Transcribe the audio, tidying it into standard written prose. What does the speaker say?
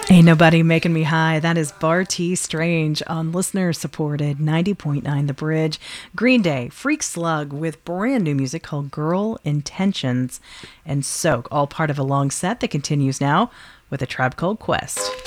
Ain't Nobody Making Me High. That is Barty Strange on listener supported 90.9 The Bridge. Green Day, Freak Slug with brand new music called Girl Intentions, and Soak, all part of a long set that continues now with A Tribe Called Quest.